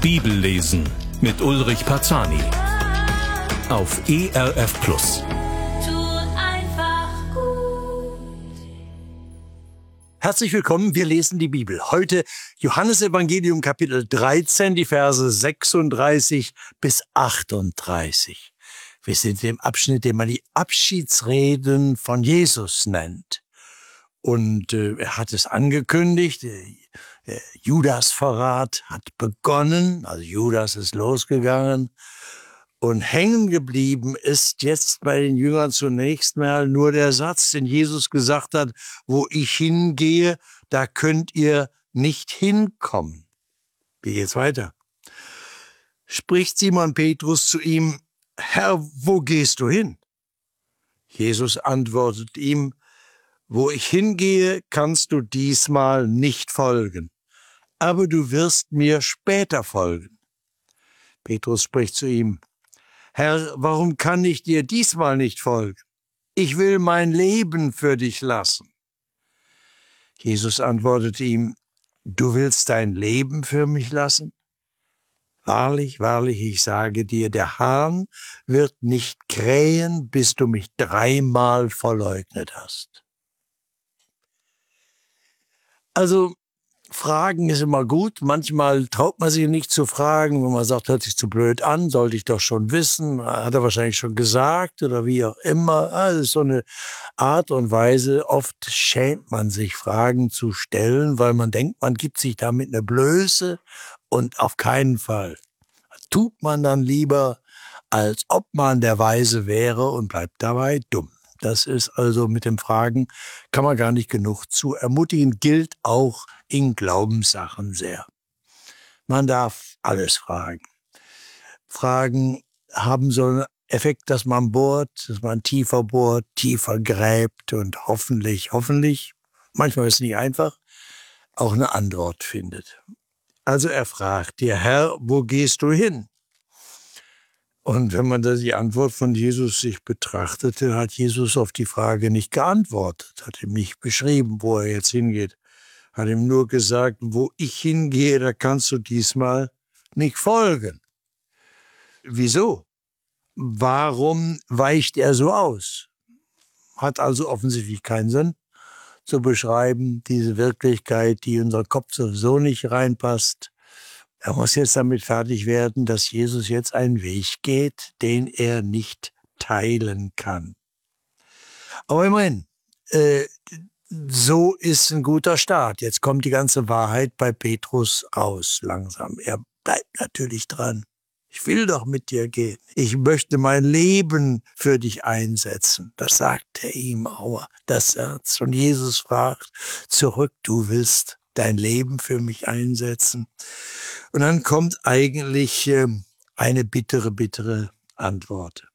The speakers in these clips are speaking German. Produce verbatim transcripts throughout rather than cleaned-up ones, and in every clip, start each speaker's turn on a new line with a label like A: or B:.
A: Bibellesen mit Ulrich Parzani auf E R F Plus.
B: Tut einfach gut.
C: Herzlich willkommen, wir lesen die Bibel. Heute Johannesevangelium Kapitel dreizehn, die Verse sechsunddreißig bis achtunddreißig. Wir sind im Abschnitt, den man die Abschiedsreden von Jesus nennt. Und äh, er hat es angekündigt, der, der Judasverrat hat begonnen, also Judas ist losgegangen. Und hängen geblieben ist jetzt bei den Jüngern zunächst mal nur der Satz, den Jesus gesagt hat, wo ich hingehe, da könnt ihr nicht hinkommen. Wie geht's weiter? Spricht Simon Petrus zu ihm, Herr, wo gehst du hin? Jesus antwortet ihm, wo ich hingehe, kannst du diesmal nicht folgen, aber du wirst mir später folgen. Petrus spricht zu ihm, Herr, warum kann ich dir diesmal nicht folgen? Ich will mein Leben für dich lassen. Jesus antwortete ihm, du willst dein Leben für mich lassen? Wahrlich, wahrlich, ich sage dir, der Hahn wird nicht krähen, bis du mich dreimal verleugnet hast. Also, Fragen ist immer gut. Manchmal traut man sich nicht zu fragen, wenn man sagt, hört sich zu blöd an, sollte ich doch schon wissen, hat er wahrscheinlich schon gesagt oder wie auch immer. Das ist so eine Art und Weise. Oft schämt man sich, Fragen zu stellen, weil man denkt, man gibt sich damit eine Blöße und auf keinen Fall. Tut man dann lieber, als ob man der Weise wäre und bleibt dabei dumm. Das ist also mit dem Fragen, kann man gar nicht genug zu ermutigen, gilt auch in Glaubenssachen sehr. Man darf alles fragen. Fragen haben so einen Effekt, dass man bohrt, dass man tiefer bohrt, tiefer gräbt und hoffentlich, hoffentlich, manchmal ist es nicht einfach, auch eine Antwort findet. Also er fragt dir, Herr, wo gehst du hin? Und wenn man da die Antwort von Jesus sich betrachtete, hat Jesus auf die Frage nicht geantwortet, hat ihm nicht beschrieben, wo er jetzt hingeht. Hat ihm nur gesagt, wo ich hingehe, da kannst du diesmal nicht folgen. Wieso? Warum weicht er so aus? Hat also offensichtlich keinen Sinn zu beschreiben, diese Wirklichkeit, die in unseren Kopf sowieso nicht reinpasst. Er muss jetzt damit fertig werden, dass Jesus jetzt einen Weg geht, den er nicht teilen kann. Aber immerhin, äh, so ist ein guter Start. Jetzt kommt die ganze Wahrheit bei Petrus raus langsam. Er bleibt natürlich dran. Ich will doch mit dir gehen. Ich möchte mein Leben für dich einsetzen. Das sagt er ihm, aber das Herz. Und Jesus fragt zurück, du willst dein Leben für mich einsetzen. Und dann kommt eigentlich äh, eine bittere, bittere Antwort.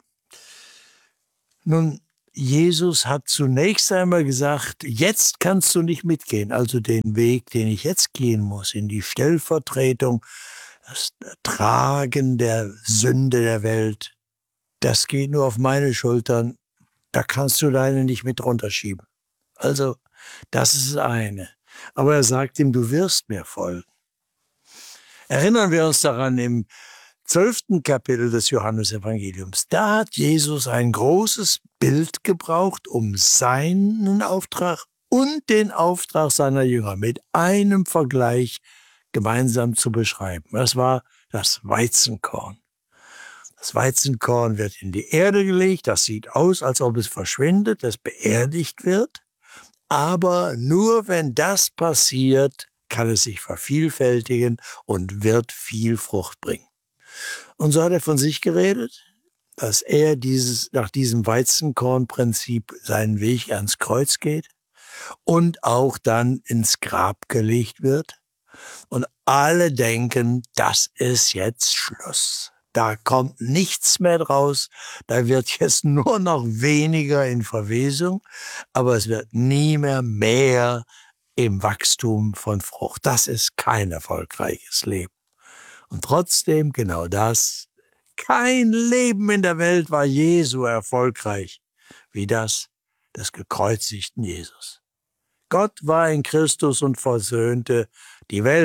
C: Nun, Jesus hat zunächst einmal gesagt, jetzt kannst du nicht mitgehen, also den Weg, den ich jetzt gehen muss, in die Stellvertretung, das Tragen der Sünde der Welt, das geht nur auf meine Schultern, da kannst du deine nicht mit runterschieben. Also, das ist das eine. Aber er sagt ihm, du wirst mir folgen. Erinnern wir uns daran im zwölften Kapitel des Johannesevangeliums. Da hat Jesus ein großes Bild gebraucht, um seinen Auftrag und den Auftrag seiner Jünger mit einem Vergleich gemeinsam zu beschreiben. Das war das Weizenkorn. Das Weizenkorn wird in die Erde gelegt, das sieht aus, als ob es verschwindet, es beerdigt wird. Aber nur wenn das passiert, kann es sich vervielfältigen und wird viel Frucht bringen. Und so hat er von sich geredet, dass er dieses, nach diesem Weizenkornprinzip seinen Weg ans Kreuz geht und auch dann ins Grab gelegt wird. Und alle denken, das ist jetzt Schluss. Da kommt nichts mehr draus. Da wird jetzt nur noch weniger in Verwesung, aber es wird nie mehr mehr im Wachstum von Frucht. Das ist kein erfolgreiches Leben. Und trotzdem genau das. Kein Leben in der Welt war je so erfolgreich wie das des gekreuzigten Jesus. Gott war in Christus und versöhnte die Welt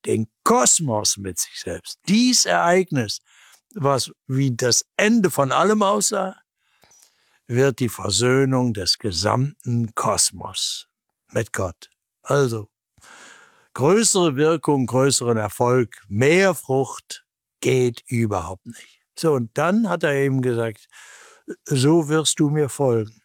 C: den Kosmos mit sich selbst. Dies Ereignis, was wie das Ende von allem aussah, wird die Versöhnung des gesamten Kosmos mit Gott. Also, größere Wirkung, größeren Erfolg, mehr Frucht geht überhaupt nicht. So, und dann hat er eben gesagt, so wirst du mir folgen.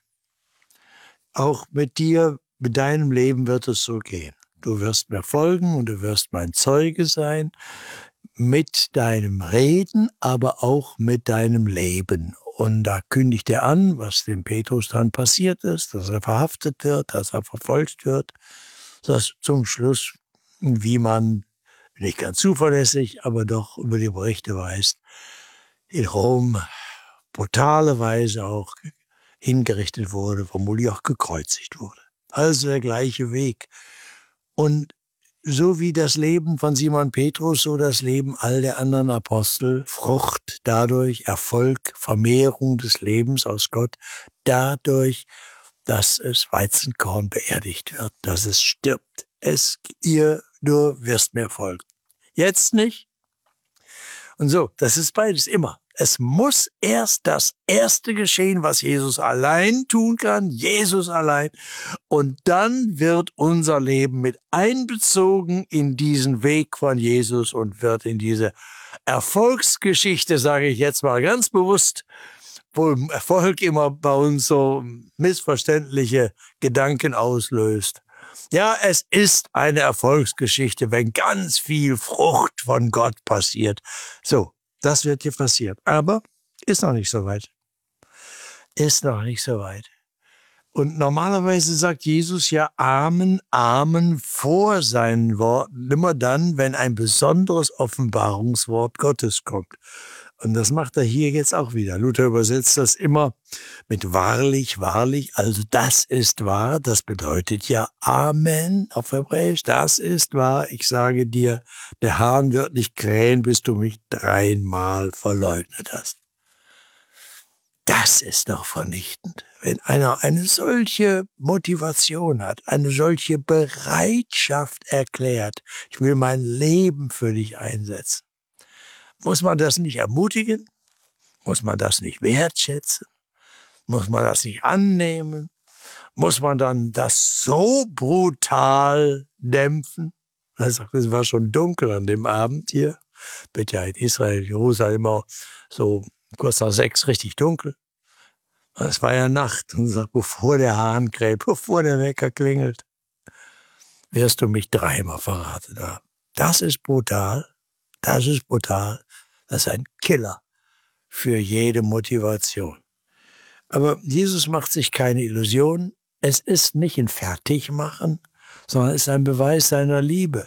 C: Auch mit dir, mit deinem Leben wird es so gehen. Du wirst mir folgen und du wirst mein Zeuge sein mit deinem Reden, aber auch mit deinem Leben. Und da kündigt er an, was dem Petrus dann passiert ist, dass er verhaftet wird, dass er verfolgt wird. Das zum Schluss, wie man nicht ganz zuverlässig, aber doch über die Berichte weiß, in Rom brutale Weise auch hingerichtet wurde, vermutlich auch gekreuzigt wurde. Also der gleiche Weg. Und so wie das Leben von Simon Petrus, so das Leben all der anderen Apostel, Frucht dadurch, Erfolg, Vermehrung des Lebens aus Gott, dadurch, dass es Weizenkorn beerdigt wird, dass es stirbt. Es, ihr, du wirst mir folgen. Jetzt nicht. Und so, das ist beides immer. Es muss erst das Erste geschehen, was Jesus allein tun kann, Jesus allein. Und dann wird unser Leben mit einbezogen in diesen Weg von Jesus und wird in diese Erfolgsgeschichte, sage ich jetzt mal ganz bewusst, wo Erfolg immer bei uns so missverständliche Gedanken auslöst. Ja, es ist eine Erfolgsgeschichte, wenn ganz viel Frucht von Gott passiert. So, das wird hier passieren. Aber ist noch nicht so weit. Ist noch nicht so weit. Und normalerweise sagt Jesus ja Amen, Amen vor seinen Worten. Immer dann, wenn ein besonderes Offenbarungswort Gottes kommt. Und das macht er hier jetzt auch wieder. Luther übersetzt das immer mit wahrlich, wahrlich. Also das ist wahr. Das bedeutet ja Amen auf Hebräisch. Das ist wahr. Ich sage dir, der Hahn wird nicht krähen, bis du mich dreimal verleugnet hast. Das ist doch vernichtend. Wenn einer eine solche Motivation hat, eine solche Bereitschaft erklärt, ich will mein Leben für dich einsetzen. Muss man das nicht ermutigen? Muss man das nicht wertschätzen? Muss man das nicht annehmen? Muss man dann das so brutal dämpfen? Es war schon dunkel an dem Abend hier. Wird ja in Israel, Jerusalem immer so kurz nach sechs richtig dunkel. Es war ja Nacht und sagt, bevor der Hahn kräht, bevor der Wecker klingelt, wirst du mich dreimal verraten haben. Das ist brutal. Das ist brutal. Das ist ein Killer für jede Motivation. Aber Jesus macht sich keine Illusionen. Es ist nicht ein Fertigmachen, sondern es ist ein Beweis seiner Liebe.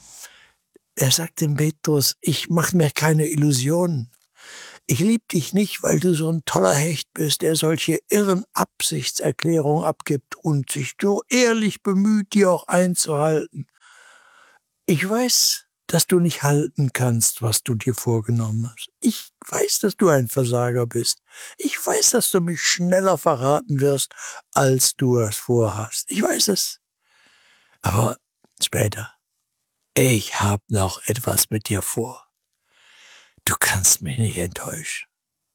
C: Er sagt dem Petrus, ich mache mir keine Illusionen. Ich liebe dich nicht, weil du so ein toller Hecht bist, der solche irren Absichtserklärungen abgibt und sich so ehrlich bemüht, die auch einzuhalten. Ich weiß, dass du nicht halten kannst, was du dir vorgenommen hast. Ich weiß, dass du ein Versager bist. Ich weiß, dass du mich schneller verraten wirst, als du es vorhast. Ich weiß es. Aber später. Ich habe noch etwas mit dir vor. Du kannst mich nicht enttäuschen.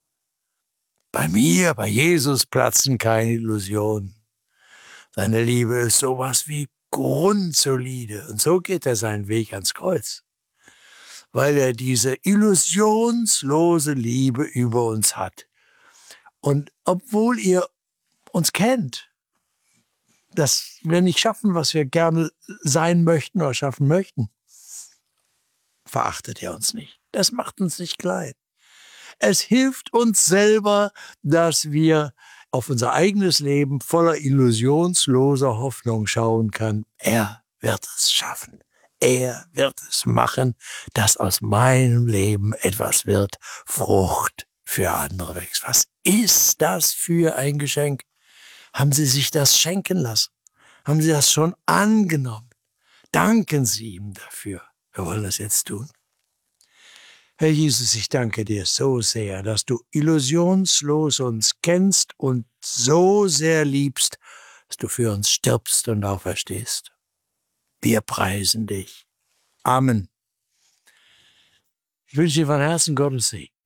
C: Bei mir, bei Jesus platzen keine Illusionen. Seine Liebe ist sowas wie grundsolide. Und so geht er seinen Weg ans Kreuz. Weil er diese illusionslose Liebe über uns hat. Und obwohl ihr uns kennt, dass wir nicht schaffen, was wir gerne sein möchten oder schaffen möchten, verachtet er uns nicht. Das macht uns nicht klein. Es hilft uns selber, dass wir auf unser eigenes Leben voller illusionsloser Hoffnung schauen können. Er wird es schaffen. Er wird es machen, dass aus meinem Leben etwas wird, Frucht für andere wächst. Was ist das für ein Geschenk? Haben Sie sich das schenken lassen? Haben Sie das schon angenommen? Danken Sie ihm dafür. Wir wollen das jetzt tun. Herr Jesus, ich danke dir so sehr, dass du illusionslos uns kennst und so sehr liebst, dass du für uns stirbst und auferstehst. Wir preisen dich. Amen. Ich wünsche dir von Herzen Gottes Segen.